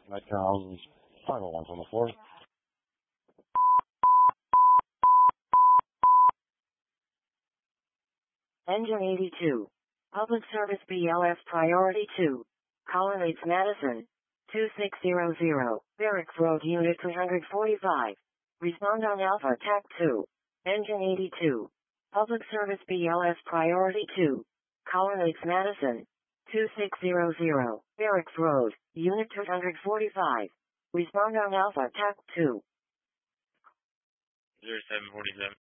Metcalf's 501's on the floor. Engine 82. Public Service BLS Priority 2. Colonnades Madison. 2600. Barracks Road Unit 345. Respond on Alpha TAC 2. Engine 82. Public Service BLS Priority 2. Colonnades Madison. 2600. Barracks Road, Unit 245. Respond on Alpha TAC 2. 0747.